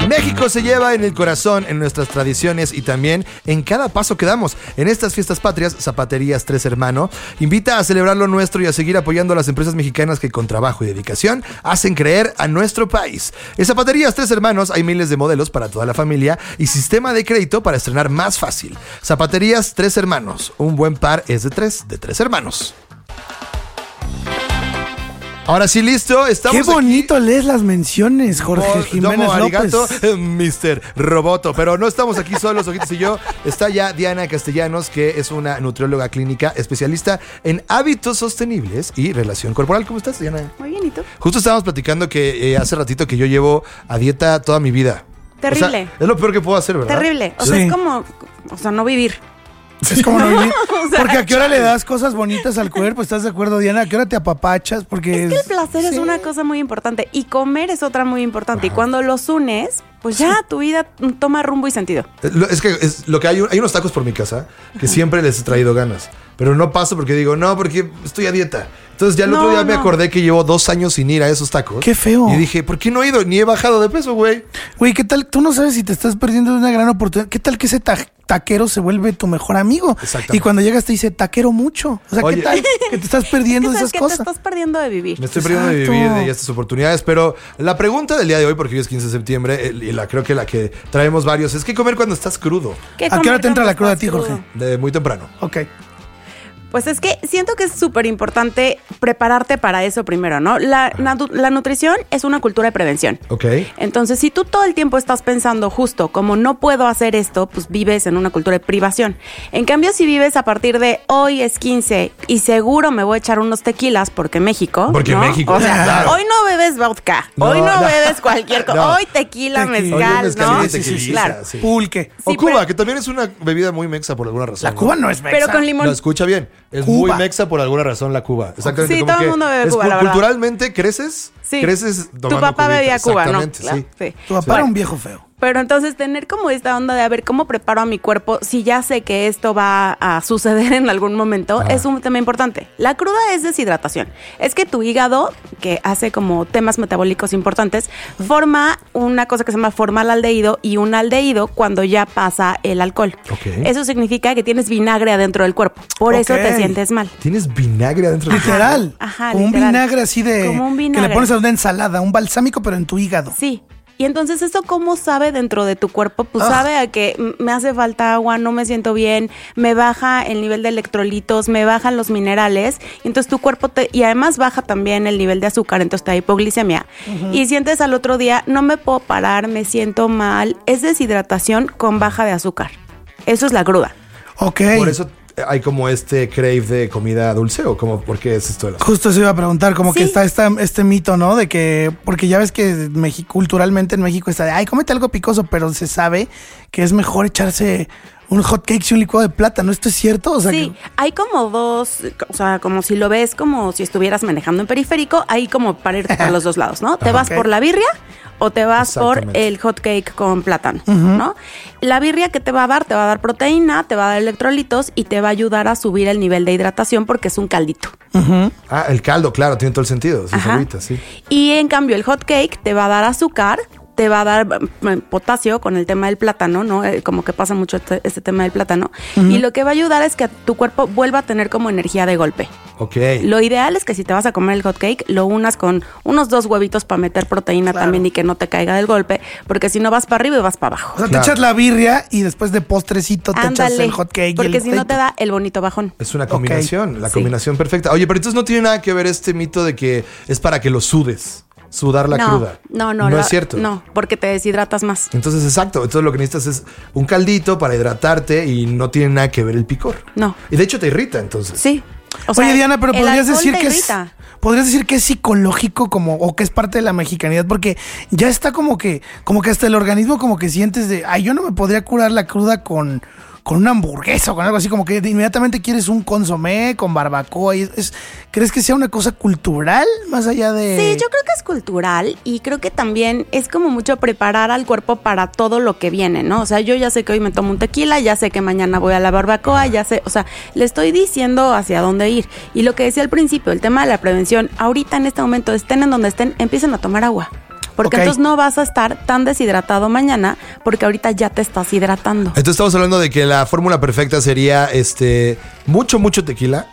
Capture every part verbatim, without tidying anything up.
México se lleva en el corazón, en nuestras tradiciones y también en cada paso que damos. En estas fiestas patrias, Zapaterías Tres Hermano invita a celebrar lo nuestro y a seguir apoyando a las empresas mexicanas que con trabajo y dedicación hacen creer a nuestro país. En Zapaterías Tres Hermanos hay miles de modelos para toda la familia y sistema de crédito para estrenar más fácil. Zapaterías Tres Hermanos, un buen par es de tres, de tres hermanos. Ahora sí, listo, estamos. Qué bonito aquí. Lees las menciones, Jorge oh, Jiménez Domo López. Arigato, mister Roboto. Pero no estamos aquí solos, Ojitos y yo. Está ya Diana Castellanos, que es una nutrióloga clínica especialista en hábitos sostenibles y relación corporal. ¿Cómo estás, Diana? Muy bien, ¿y tú? Justo estábamos platicando que eh, hace ratito que yo llevo a dieta toda mi vida. Terrible. O sea, es lo peor que puedo hacer, ¿verdad? Terrible. O Sí. sea, es como, o sea, no vivir. Es como no vivir. O sea, Porque a qué hora le das cosas bonitas al cuerpo, ¿estás de acuerdo, Diana? ¿A qué hora te apapachas? Porque Es que el placer sí. es una cosa muy importante y comer es otra muy importante. Ajá. Y cuando los unes, pues ya tu vida toma rumbo y sentido. Es que es lo que hay, hay unos tacos por mi casa que siempre les he traído ganas, pero no paso porque digo, no, porque estoy a dieta. Entonces ya el no, otro día no. me acordé que llevo dos años sin ir a esos tacos. ¡Qué feo! Y dije, ¿por qué no he ido? Ni he bajado de peso, güey. Güey, ¿qué tal? Tú no sabes si te estás perdiendo de una gran oportunidad. ¿Qué tal que ese ta- taquero se vuelve tu mejor amigo? Exactamente. Y cuando llegas te dice, taquero mucho. O sea, Oye, ¿qué tal que te estás perdiendo de esas que cosas? Te estás perdiendo de vivir. Me estoy perdiendo Exacto. de vivir de estas oportunidades. Pero la pregunta del día de hoy, porque hoy es quince de septiembre, y la creo que la que traemos varios, es ¿qué comer cuando estás crudo? ¿Qué ¿A qué hora te entra comer la cruda a ti, crudo? Jorge? De muy temprano. Ok. Pues es que siento que es súper importante prepararte para eso primero, ¿no? La, la, la nutrición es una cultura de prevención. Ok. Entonces, si tú todo el tiempo estás pensando justo como no puedo hacer esto, pues vives en una cultura de privación. En cambio, si vives a partir de hoy es quince y seguro me voy a echar unos tequilas porque México, Porque ¿no? México, O sea, claro. hoy no bebes vodka, No, hoy no, no. bebes cualquier cosa, No. hoy tequila, Tequila. mezcal, Hoy mezcal ¿no? y tequiliza, claro. sí. Pulque. O Sí, Cuba, pero- que también es una bebida muy mexa por alguna razón. La ¿no? Cuba no es mexa. Pero con limón. No, escucha bien. Es Cuba. muy mexa por alguna razón la Cuba. Exactamente. Sí, como todo el que mundo bebe es Cuba, cu- la verdad. Culturalmente creces, Sí. creces Tu tomando papá cubita. bebía Cuba, ¿no? Exactamente, Claro, sí. sí. Tu papá Bueno. era un viejo feo. Pero entonces tener como esta onda de a ver cómo preparo a mi cuerpo si ya sé que esto va a suceder en algún momento, Ajá. es un tema importante. La cruda es deshidratación. Es que tu hígado, que hace como temas metabólicos importantes, forma una cosa que se llama formaldehído y un aldehído cuando ya pasa el alcohol. Ok. Eso significa que tienes vinagre adentro del cuerpo. Por eso Ok. te sientes mal. Tienes vinagre adentro de Literal. Ajá, Como literal. un vinagre así de... Como un Que vinagre. le pones a una ensalada, un balsámico, pero en tu hígado. Sí. Y entonces, ¿eso cómo sabe dentro de tu cuerpo? Pues Ah. sabe a que mm, me hace falta agua, no me siento bien, me baja el nivel de electrolitos, me bajan los minerales, y entonces tu cuerpo te... Y además baja también el nivel de azúcar, entonces te da hipoglicemia. Uh-huh. Y sientes al otro día, no me puedo parar, me siento mal. Es deshidratación con baja de azúcar. Eso es la cruda. Ok. Por eso hay como este crave de comida dulce o como, ¿por qué es esto de las... Justo eso iba a preguntar, como Sí. que está esta, este mito, ¿no? De que, porque ya ves que México, culturalmente en México está de, ay, cómete algo picoso, pero se sabe que es mejor echarse un hot cake y un licuado de plátano. ¿Esto es cierto? O sea, Sí, que- hay como dos, o sea, como si lo ves como si estuvieras manejando en periférico, hay como para ir por los dos lados, ¿no? Te vas Ok. por la birria o te vas por Exactamente. el hot cake con plátano, ¿no? La birria que te va a dar, te va a dar proteína, te va a dar electrolitos y te va a ayudar a subir el nivel de hidratación porque es un caldito. Ah, el caldo, claro, tiene todo el sentido. Sí, Ajá. agüita, sí. Y en cambio el hot cake te va a dar azúcar, te va a dar mm, potasio con el tema del plátano, ¿no? Eh, como que pasa mucho este, este tema del plátano. Y lo que va a ayudar es que tu cuerpo vuelva a tener como energía de golpe. Ok. Lo ideal es que si te vas a comer el hot cake, lo unas con unos dos huevitos para meter proteína Claro. también y que no te caiga del golpe, porque si no vas para arriba y vas para abajo. o sea, Claro. te echas la birria y después de postrecito te echas Ándale, el hot cake. y porque el si no te potato. da el bonito bajón. Es una combinación, la Sí. combinación perfecta. Oye, pero entonces no tiene nada que ver este mito de que es para que lo sudes, sudar la no, cruda. no, no. No la- es cierto. No, porque te deshidratas más. Entonces, exacto. Entonces lo que necesitas es un caldito para hidratarte y no tiene nada que ver el picor. No. Y de hecho te irrita, entonces. Sí. O sea, Oye, Diana, pero el podrías alcohol decir te que es, irrita. podrías decir que es psicológico como o que es parte de la mexicanidad, porque ya está como que como que hasta el organismo como que sientes de, ay, yo no me podría curar la cruda con con una hamburguesa o con algo así, como que inmediatamente quieres un consomé con barbacoa. Y es, ¿crees que sea una cosa cultural más allá de...? Sí, yo creo que es cultural y creo que también es como mucho preparar al cuerpo para todo lo que viene, ¿no? O sea, yo ya sé que hoy me tomo un tequila, ya sé que mañana voy a la barbacoa, ya sé, o sea, le estoy diciendo hacia dónde ir. Y lo que decía al principio, el tema de la prevención, ahorita en este momento, estén en donde estén, empiecen a tomar agua. Porque Ok. entonces no vas a estar tan deshidratado mañana, porque ahorita ya te estás hidratando. Entonces estamos hablando de que la fórmula perfecta sería este mucho, mucho tequila.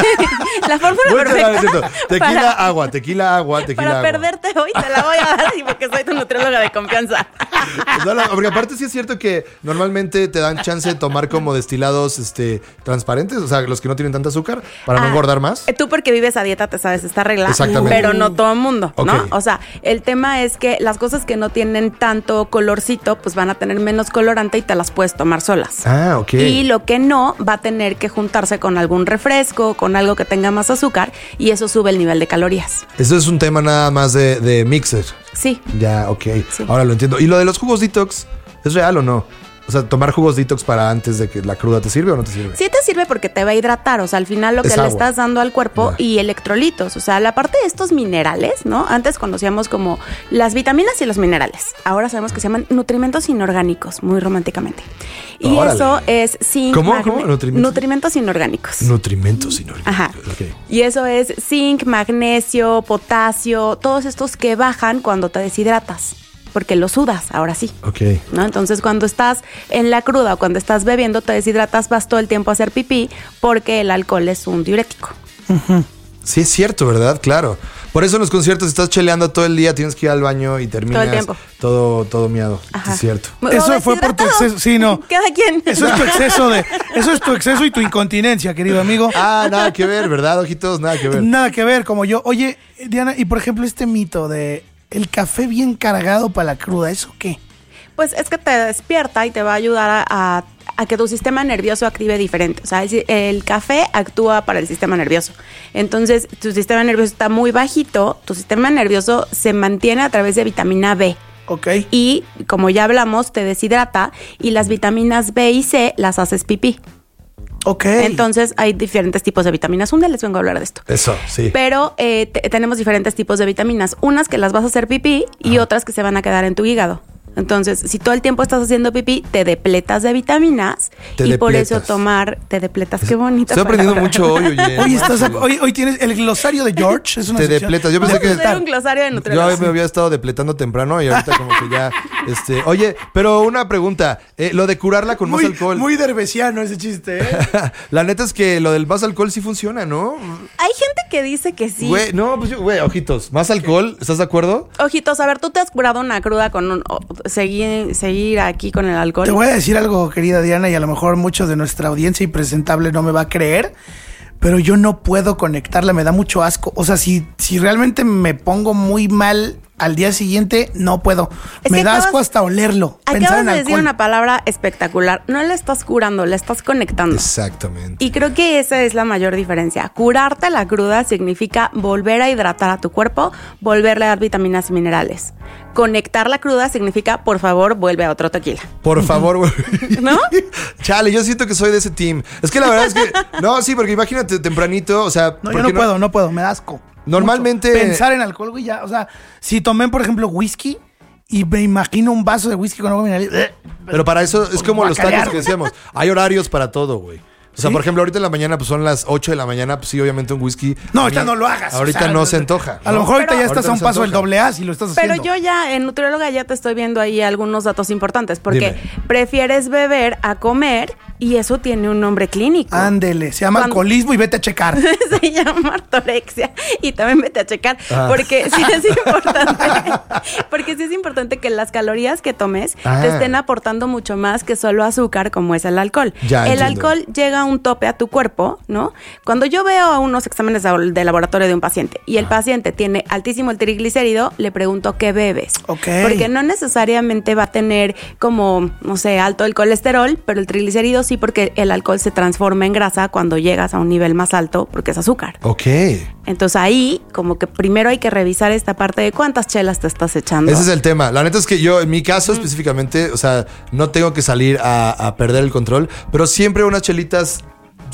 La fórmula Mucho, no, perfecta no es cierto. Tequila, para, agua, tequila, agua, tequila, para agua. perderte hoy te la voy a dar y porque soy tu nutrióloga de confianza. No, no, porque aparte sí es cierto que normalmente te dan chance de tomar como destilados este, transparentes, o sea, los que no tienen tanta azúcar, para no Ah, engordar más. eh, Tú porque vives a dieta te sabes esta regla, Exactamente. pero no todo el mundo, ¿no? Ok. O sea, el tema es que las cosas que no tienen tanto colorcito, pues van a tener menos colorante y te las puedes tomar solas. Ah, ok. Y lo que no va a tener que juntarse con algún refresco, con algo que tenga más azúcar, y eso sube el nivel de calorías. Eso es un tema nada más de, de mixer. Sí. Ya, ok. Sí. Ahora lo entiendo. ¿Y lo de los jugos detox? ¿Es real o no? O sea, tomar jugos detox para antes de que la cruda te sirve o no te sirve. Sí te sirve porque te va a hidratar, o sea, al final lo que Es le agua. estás dando al cuerpo Ya. y electrolitos, o sea, la parte de estos minerales, ¿no? Antes conocíamos como las vitaminas y los minerales. Ahora sabemos que se llaman nutrimentos inorgánicos, muy románticamente. Y Órale. eso es zinc, ¿Cómo? magne- ¿Cómo? ¿Nutrimentos? nutrimentos inorgánicos. Nutrimentos inorgánicos. Ajá. Ok. Y eso es zinc, magnesio, potasio, todos estos que bajan cuando te deshidratas, porque lo sudas, ahora sí. Ok. ¿No? Entonces, cuando estás en la cruda o cuando estás bebiendo, te deshidratas, vas todo el tiempo a hacer pipí porque el alcohol es un diurético. Sí, es cierto, ¿verdad? Claro. Por eso en los conciertos estás cheleando todo el día, tienes que ir al baño y terminas Todo el tiempo. todo, todo miado. Ajá. Es cierto. Eso O fue por tu deshidratado. exceso. Sí, no. Cada quien. Eso es tu exceso de. Eso es tu exceso y tu incontinencia, querido amigo. Ah, nada que ver, ¿verdad, ojitos? Nada que ver. Nada que ver, como yo. Oye, Diana, y por ejemplo, este mito de el café bien cargado para la cruda, ¿eso qué? Pues es que te despierta y te va a ayudar a, a- a que tu sistema nervioso active diferente. O sea, es decir, el café actúa para el sistema nervioso. Entonces, tu sistema nervioso está muy bajito, tu sistema nervioso se mantiene a través de vitamina B. Ok. Y, como ya hablamos, te deshidrata y las vitaminas B y C las haces pipí. Ok. Entonces, hay diferentes tipos de vitaminas. Un día les vengo a hablar de esto. Eso, sí. Pero eh, te- tenemos diferentes tipos de vitaminas. Unas que las vas a hacer pipí y otras que se van a quedar en tu hígado. Entonces, si todo el tiempo estás haciendo pipí, te depletas de vitaminas Te y por depletas. eso tomar, te depletas, qué bonito. Estoy aprendiendo mucho hoy, oye. Hoy, estás, hoy, hoy tienes el glosario de George. Es una Te sección. depletas. Yo pensé que Hacer un glosario de yo nutriólogos. me había estado depletando temprano y ahorita como que ya, este, oye, pero una pregunta, eh, lo de curarla con Muy, más alcohol. muy derbesiano ese chiste, ¿eh? La neta es que lo del más alcohol sí funciona, ¿no? Hay gente que dice que sí. Güey, no, pues yo, güey, ojitos, más alcohol, ¿estás de acuerdo? Ojitos, a ver, tú te has curado una cruda con un, o- seguir, seguir aquí con el alcohol. Te voy a decir algo, querida Diana, y a lo mejor mucho de nuestra audiencia impresentable no me va a creer, pero yo no puedo conectarla, me da mucho asco. O sea, si, si realmente me pongo muy mal al día siguiente, no puedo. Es me que da acabas- asco hasta olerlo. pensar Acabas en de decir alcohol. una palabra espectacular. No le estás curando, le estás conectando. Exactamente. Y creo que esa es la mayor diferencia. Curarte la cruda significa volver a hidratar a tu cuerpo, volverle a dar vitaminas y minerales. Conectar la cruda significa, por favor, vuelve a otro tequila. Por favor, güey. ¿No? Chale, yo siento que soy de ese team. Es que la verdad es que, no, sí, porque imagínate tempranito, o sea, No, ¿por yo qué no puedo, no puedo, me da asco. Normalmente- Mucho. Pensar en alcohol, güey, ya. O sea, si tomé, por ejemplo, whisky y me imagino un vaso de whisky con agua mineral. ¡eh! Pero para eso es como los Guacarear. tacos que decíamos. Hay horarios para todo, güey. O sea, ¿Sí? por ejemplo, ahorita en la mañana pues son las ocho de la mañana, pues sí, obviamente un whisky. No, A ahorita mí- no lo hagas. Ahorita o sea, no se antoja. A lo ¿no? mejor ahorita Pero- ya estás Ahorita a no un se paso del antoja. doble A si lo estás Pero haciendo. yo ya en nutrióloga ya te estoy viendo ahí algunos datos importantes porque Dime. prefieres beber a comer y eso tiene un nombre clínico. Ándele, se llama Cuando- alcoholismo y vete a checar. Se llama ortorexia y también vete a checar Ah. porque sí es importante porque sí es importante que las calorías que tomes Ah. te estén aportando mucho más que solo azúcar como es el alcohol. Ya, el entiendo. alcohol llega a un tope a tu cuerpo, ¿no? Cuando yo veo a unos exámenes de de laboratorio de un paciente y el paciente tiene altísimo el triglicérido, le pregunto ¿qué bebes? Ok. Porque no necesariamente va a tener como, no sé, alto el colesterol, pero el triglicérido sí, porque el alcohol se transforma en grasa cuando llegas a un nivel más alto porque es azúcar. Ok. Entonces ahí como que primero hay que revisar esta parte de cuántas chelas te estás echando. Ese es el tema. La neta es que yo, en mi caso específicamente, o sea, no tengo que salir a, a perder el control, pero siempre unas chelitas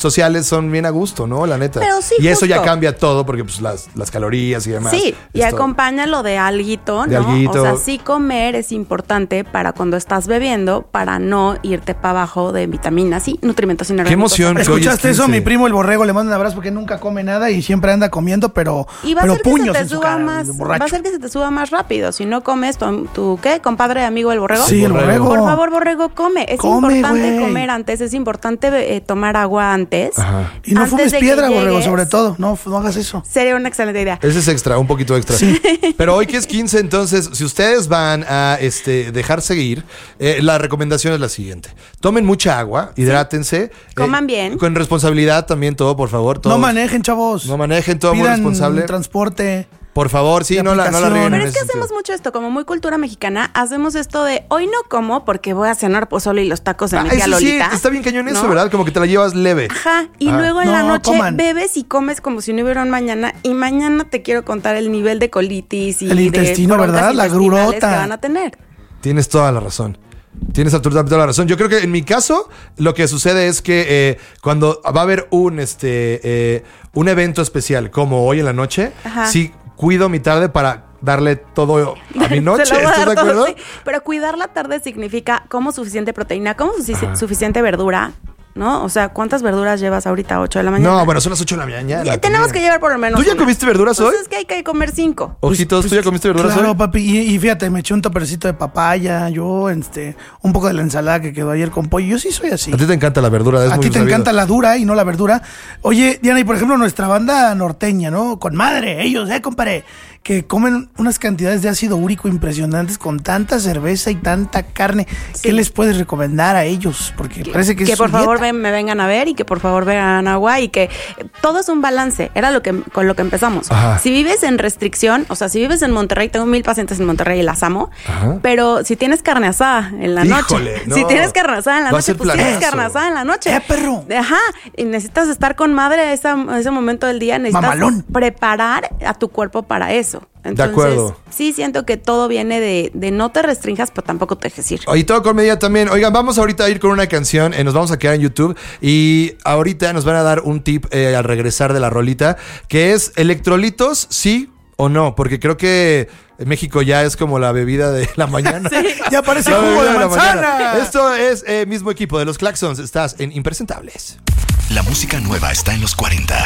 sociales son bien a gusto, ¿no? La neta. Pero sí, y eso justo. ya cambia todo porque pues las, las calorías y demás. Sí, y es todo. acompáñalo de alguito, De ¿no? alguito. O sea, sí comer es importante para cuando estás bebiendo, para no irte para abajo de vitaminas y nutrimentos inorgánicos. emoción. Que hoy es ¿Escuchaste eso? quince. Mi primo el borrego le manda un abrazo porque nunca come nada y siempre anda comiendo, pero, Y va a pero ser que puños se en te su suba cara, más, el va borracho. a ser que se te suba más rápido. Si no comes, tu, tu ¿qué? Compadre, amigo, el borrego. Sí, el borrego. Por favor, borrego, come. Es Come, importante güey. comer antes, es importante eh, tomar agua antes. Ajá. Y no Antes fumes de que piedra, borrego, llegues. sobre todo. No, no hagas eso. Sería una excelente idea. Ese es extra, un poquito extra. Pero hoy que es quince, entonces, si ustedes van a este, dejar seguir, eh, la recomendación es la siguiente. Tomen mucha agua, hidrátense. eh, Coman bien. Con responsabilidad también todo, por favor. Todos. No manejen, chavos. No manejen, todo muy Pidan responsable. transporte. Por favor, sí, de no la, no la aplicación. rieguen en Pero es ese que sentido. hacemos mucho esto, como muy cultura mexicana, hacemos esto de hoy no como porque voy a cenar pozole y los tacos de Ah, mi tía eso sí, Lolita. está bien cañón eso, ¿no? ¿verdad? Como que te la llevas leve. Ajá, y Ajá. luego en No, la noche coman. bebes y comes como si no hubiera un mañana. Y mañana te quiero contar el nivel de colitis y El de intestino, broncas ¿verdad? La intestinales grurota. que van a tener. Tienes toda la razón. Tienes absolutamente toda la razón. Yo creo que en mi caso, lo que sucede es que eh, cuando va a haber un, este, eh, un evento especial, como hoy en la noche, Ajá. sí cuido mi tarde para darle todo a mi noche. Se lo voy a ¿Estás de dar todo, acuerdo? sí. Pero cuidar la tarde significa como suficiente proteína, como sufici- suficiente verdura, ¿no? O sea, ¿cuántas verduras llevas ahorita? ¿ocho de la mañana? No, bueno, son las ocho de la mañana. Ya tenemos que llevar por lo menos ¿Tú ya una. comiste verduras Pues hoy? es que hay que comer cinco. Ojitos, ¿tú ya comiste verduras Claro, hoy? papi. Y, y fíjate, me eché un topercito de papaya, yo, este, un poco de la ensalada que quedó ayer con pollo. Yo sí soy así. A ti te encanta la verdura, es A muy ti te sabido. encanta la dura y no la verdura. Oye, Diana, y por ejemplo, nuestra banda norteña, ¿no? Con madre, ellos, eh, compadre, que comen unas cantidades de ácido úrico impresionantes con tanta cerveza y tanta carne. Sí. ¿Qué les puedes recomendar a ellos? Porque parece que, que es su por favor dieta. ven- me vengan a ver y que por favor vean agua y que todo es un balance. Era lo que con lo que empezamos. Ajá. Si vives en restricción, o sea, si vives en Monterrey, tengo mil pacientes en Monterrey y las amo, Ajá. pero si tienes carne asada en la Híjole, noche, no. si tienes carne asada en la Va a noche, ser pues tienes planazo. carne asada en la noche. Eh, perro. Ajá, y necesitas estar con madre a, esa- a ese momento del día, necesitas Mamalón. preparar a tu cuerpo para eso. Entonces, acuerdo. sí siento que todo viene de, de no te restringas, pero tampoco te dejes ir. Y todo con medida también. Oigan, vamos ahorita a ir con una canción. eh, nos vamos a quedar en YouTube. Y ahorita nos van a dar un tip eh, al regresar de la rolita. Que es electrolitos, sí o no. Porque creo que México ya es como la bebida de la mañana. Ya parece La jugo bebida de la manzana. mañana. Esto es eh, mismo equipo de los Claxons. Estás en Impresentables. La música nueva está en los cuarenta.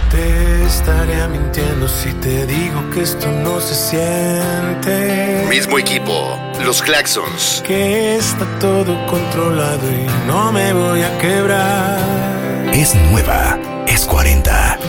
Te estaría mintiendo si te digo que esto no se siente. Mismo equipo, los Claxons. Que está todo controlado y no me voy a quebrar. Es nueva, es cuarenta.